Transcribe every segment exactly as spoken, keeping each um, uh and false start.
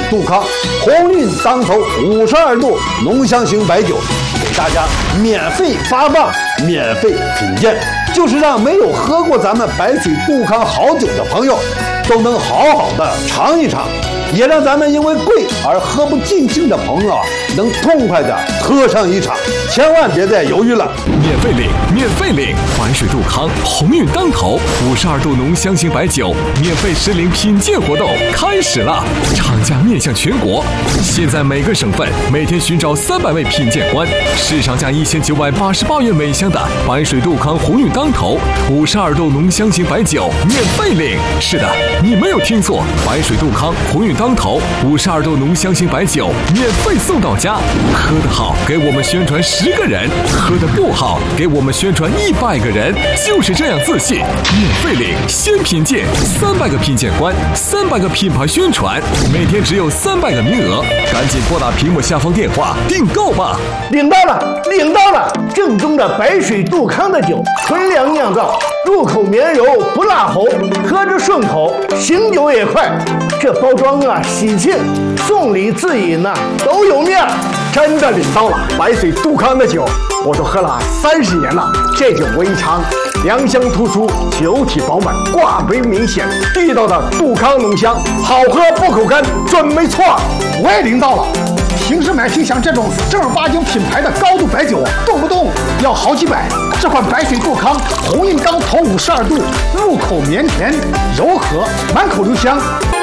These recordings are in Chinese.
杜康鸿运当头五十二度浓香型白酒，给大家免费发放、免费品鉴，就是让没有喝过咱们白水杜康好酒的朋友都能好好的尝一尝，也让咱们因为贵而喝不尽兴的朋友啊，能痛快的喝上一场。千万别再犹豫了， 免费领，免费领！白水杜康鸿运当头五十二度浓香型白酒免费实领品鉴活动开始了，厂家面向全国，现在每个省份每天寻找三百位品鉴官，市场价一千九百八十八元每箱的白水杜康鸿运当头五十二度浓香型白酒免费领。是的，你没有听错，白水杜康鸿运当头五十二度浓香型白酒免费送到家。喝得好，给我们宣传十个人；喝得不好，给我们宣传一百个人。就是这样自信，免费领，先品鉴，三百个品鉴官，三百个品牌宣传，每天只有三百个名额，赶紧拨打屏幕下方电话订购吧！ 领到了，领到了！正宗的白水杜康的酒，纯粮酿造，入口绵柔不辣喉，喝着顺口，醒酒也快。这包装啊，喜庆，送礼自饮呐、啊，都有面儿。 真的领到了白水杜康的酒，我都喝了三十年了。这酒我一尝，良香突出，酒体饱满，挂杯明显，地道的杜康浓香，好喝不口干，准没错。 我也领到了。平时买瓶像这种正儿八经品牌的高度白酒，动不动要好几百。这款白水杜康鸿运当头五十二度，入口绵甜柔和，满口留香。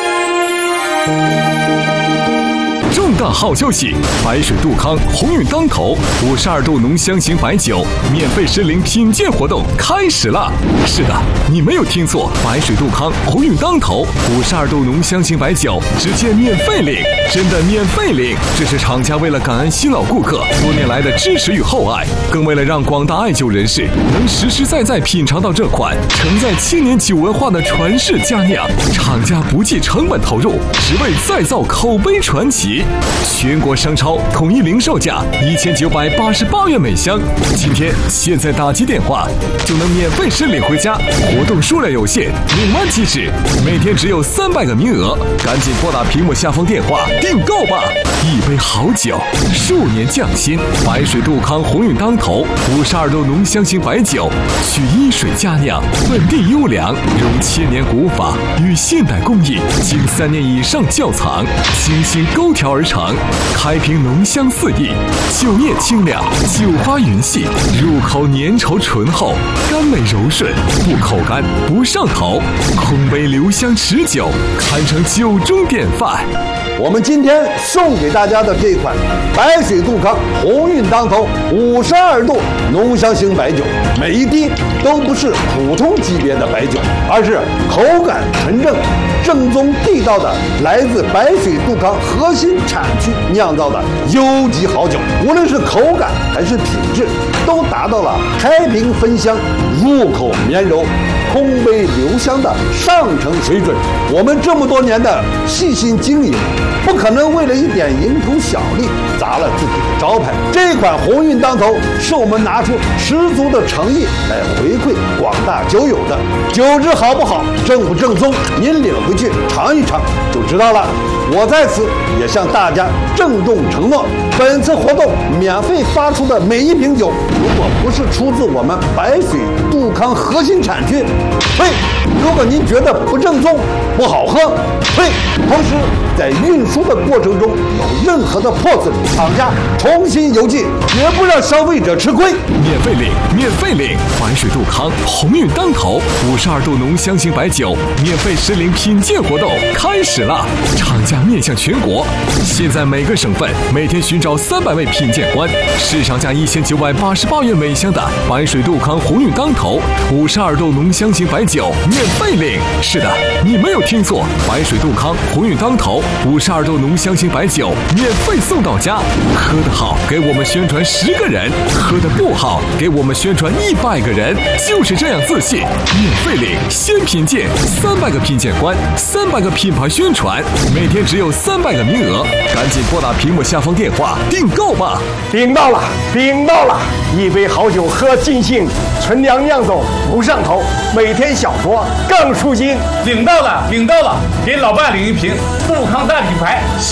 重大好消息！白水杜康鸿运当头五十二度浓香型白酒免费实领品鉴活动开始了。是的，你没有听错，白水杜康鸿运当头五十二度浓香型白酒直接免费领，真的免费领！这是厂家为了感恩新老顾客多年来的支持与厚爱，更为了让广大爱酒人士能实实在在品尝到这款承载千年酒文化的传世佳酿，厂家不计成本投入，只为再造口碑传奇。全国商超统一零售价一千九百八十八元每箱，今天现在打起电话就能免费申领回家，活动数量有限，领完即止，每天只有三百个名额，赶紧拨打屏幕下方电话订购吧！一杯好酒，数年匠心，白水杜康鸿运当头五十二度浓香型白酒，取一水佳酿，本地优良，融千年古法与现代工艺，经三年以上窖藏，精心勾调而成，开瓶浓香四溢，酒液清亮，酒花匀细，入口粘稠醇厚，甘美柔顺，不口干不上头，空杯留香持久，堪称酒中典范。 我们今天送给大家的这款白水杜康鸿运当头五十二度浓香型白酒，每一滴都不是普通级别的白酒，而是口感纯正、正宗地道的来自白水杜康核心产区酿造的优级好酒，无论是口感还是品质，都达到了开瓶分香、入口绵柔、空杯留香的上乘水准。我们这么多年的细心经营，不可能为了一点蝇头小利砸了自己的招牌。这款鸿运当头是我们拿出十足的诚意来回馈广大酒友的，酒质好不好，正不正宗，您领回去尝一尝就知道了。我在此也向大家郑重承诺，本次活动免费发出的每一瓶酒，如果不是出自我们白水杜康核心产区，退；如果您觉得不正宗、不好喝，退。同时，在运输的过程中有任何的破损，厂家重新邮寄，绝不让消费者吃亏。 免费领，免费领！白水杜康鸿运当头五十二度浓香型白酒免费实领品鉴活动开始了，厂家面向全国，现在每个省份每天寻找三百位品鉴官，市场价一千九百八十八元每箱的白水杜康鸿运当头五十二度浓香型白酒免费领。是的，你没有听错，白水杜康鸿运当头五十二度浓香型白酒免费送到家。喝得好，给我们宣传十个人；喝得不好，给我们宣传一百个人。就是这样自信，免费领，先品鉴，三百个品鉴官，三百个品牌宣传，每天只有三百个名额，赶紧拨打屏幕下方电话订购吧！ 领到了，领到了！一杯好酒喝尽兴，纯粮酿造不上头，每天小酌更舒心。 领到了，领到了！给老伴领一瓶杜康大品牌。